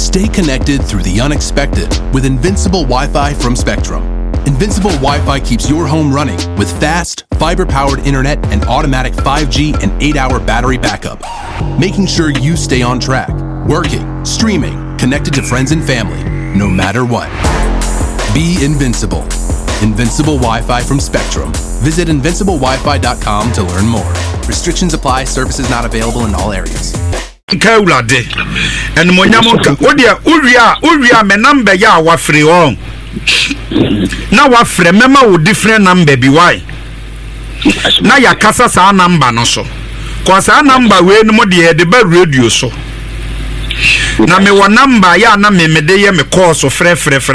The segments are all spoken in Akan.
Stay connected through the unexpected with Invincible Wi-Fi from Spectrum. Invincible Wi-Fi keeps your home running with fast, fiber-powered internet and automatic 5G and 8-hour battery backup, making sure you stay on track, working, streaming, connected to friends and family, no matter what. Be invincible. Invincible Wi-Fi from Spectrum. Visit invinciblewifi.com to learn more. Restrictions apply. Services not available in all areas. Kaulade and Monyamonka. Uria me number ya wa free on. Now wa free mema with different number be why. Na ya kasa sa number no so. Kwa sa number we no de de ba radio so. Na me wa number ya na me de ye me call so frɛ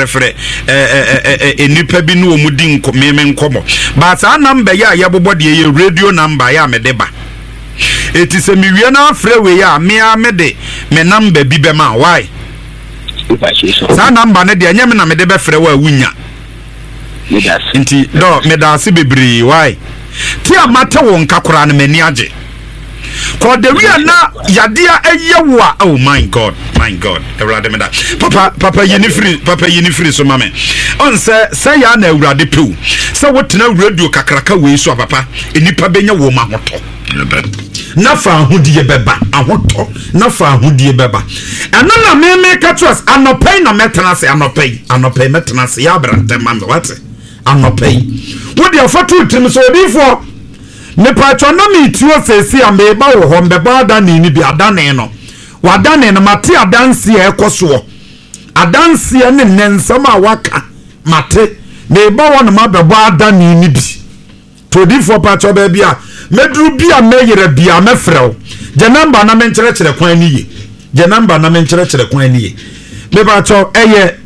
nipa bi no mu di me nkomo. But sa number ya bobɔ de ye radio number ya me de ba. It is a million freeway ya me de me number bi be ma why. Sa number ne de anya me na me de be frɛ wa wunya. Nti do me da se bebri why. Ti amata won kakora na mani age. Ko de wi na yadea eyewa oh my god Ewurade me da papa yini free so mame on say ya na Ewurade pew say wotena radio kakraka we so papa enipa benya wo ma hoto na fa ahudie beba ahoto na fa ahudie beba eno na me catros anopai na metena se anopai metena se ya brante mame what anopai wo de afoto tim so odifo me pacho na me tuo sesi ameba wo ho mbeba adane ni bi adane no wadane no mate adanse e koso adanse ne nensam a waka mate meba wo no mabeba adane ni bi to difo pacho ba bia medru bia meyere bia mefrew je number na menkyerechire kwan ni ye je number na menkyerechire kwan ni ye me pacho eye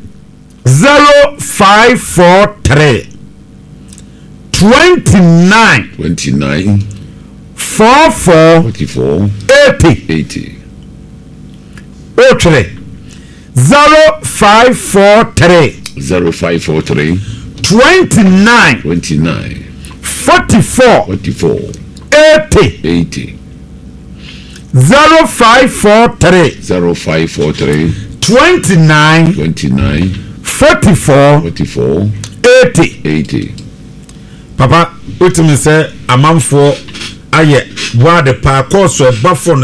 0543 29 44 80 Otre 0543 29 44 80 0543 29 44 80 Papa, utimi say amanfo aye wade pa course e ba phone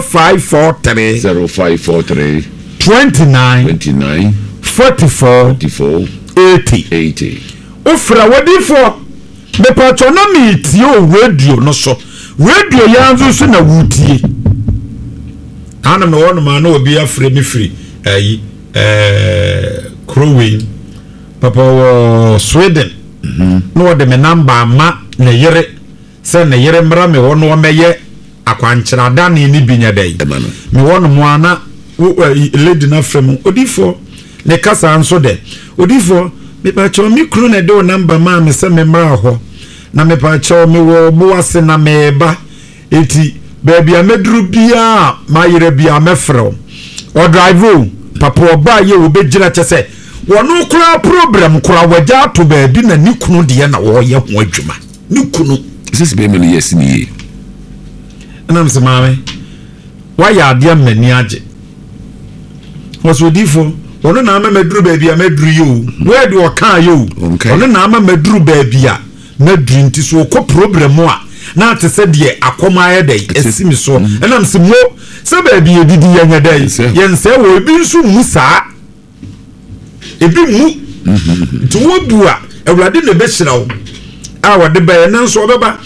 0543 29 44 80 Ofra wadifo me pacho na meet yo radio no so radio yanzu so na wutie ana me wono ma na obi afre me free ayi Crowing papa wo Sweden no de me number ma na yere se na yere mra me wono meye akwankyera dane ni binya dai me wono mo ana lady na frem odifo ne kasa anso de odifo me pa cho mi kru na de number ma me se me mra ho na me pa cho me wo boase na me ba eti baby amedru bia ma yere bia me frem o drive papa oba ye wo begira chese wono kura problem kura waja to baabi na nikunu de na wo ye ho adwuma nikunu this be me yes ni anam se maame wa ya ade amani age woso difo wono na ama maduru baabi a maduru yo we de o kan yo wono na ama maduru baabi a maduru nti so ko problem a na te se de akoma ye dai esimi so anam se mo se baabi edidi ye nya dai yense wo ebi nso mu saa ebi mu to wodua Ewurade ne behira wo a wode ba na nso obeba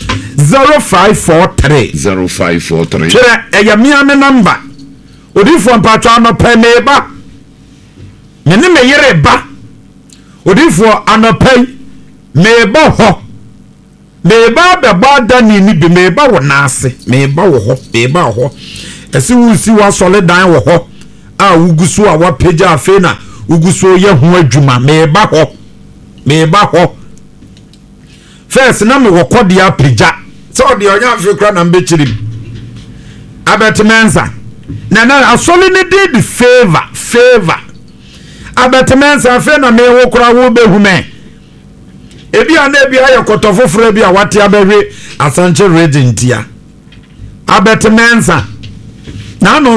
0543 kire eya mia me number odifo mpatwa no pa meba mene me yere ba odifo anopai meba ho meba be bada ni bi meba wo nase meba wo ho meba ho esi wusi wa solidan wo ho a wugusu a wa peja afena uguso ye ho adwuma meba ho first na me wokode apija so de onya afekra na mbechirim abetmensa na asoli ne did favor abetmensa afe na me wokra wo behume ebi ana ebi aye kotofoforo bi a wate abehwe asanche region tia abetmensa na no